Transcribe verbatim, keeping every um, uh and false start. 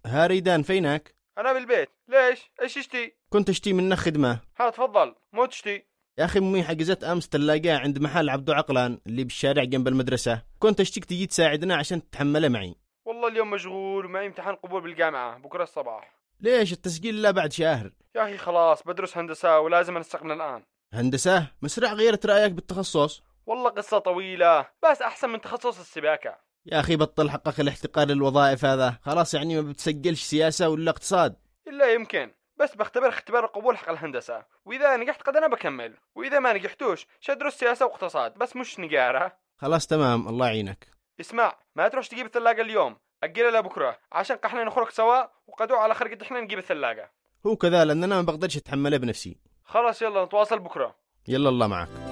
ها ريدان فينك؟ أنا بالبيت. ليش؟ إيش تشتي؟ كنت اشتي منك خدمة. ها تفضل، مو تشتي؟ يا أخي أمي حجزت أمس تلاقاه عند محل عبدو عقلان اللي بالشارع جنب المدرسة، كنت أشتيك تجي تساعدنا عشان تتحمله معي. والله اليوم مشغول ومعي امتحان قبول بالجامعة بكرة الصباح. ليش التسجيل لا بعد شهر؟ يا أخي خلاص بدرس هندسة ولازم أنستقل الآن. هندسة؟ مسرع غيرت رأيك بالتخصص؟ والله قصة طويلة بس أحسن من تخصص السباكة. يا أخي بطل حقك الاحتقار للوظائف هذا، خلاص يعني ما بتسجلش سياسة ولا اقتصاد؟ إلا يمكن، بس بختبر اختبار القبول حق الهندسة، وإذا نجحت قد أنا بكمل، وإذا ما نجحتوش شدرس سياسة واقتصاد بس مش نجارة. خلاص تمام، الله يعينك. اسمع، ما تروح تجيب الثلاجة اليوم، أجلها لبكرة عشان احنا نخرج سوا وقدوا على خرقة احنا نجيب الثلاجة. هو كذا لأن أنا ما بقدرش أتحمله بنفسي. خلاص يلا نتواصل بكرة. يلا الله معك.